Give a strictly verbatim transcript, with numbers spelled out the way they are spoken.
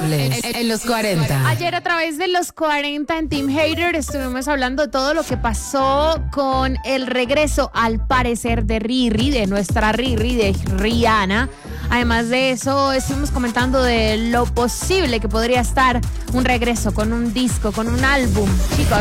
Inolvidables en, en los cuarenta. Ayer a través de los cuarenta en Team Hater estuvimos hablando de todo lo que pasó con el regreso, al parecer, de Riri, de nuestra Riri, de Rihanna. Además de eso, estuvimos comentando de lo posible que podría estar un regreso con un disco, con un álbum. Chicos,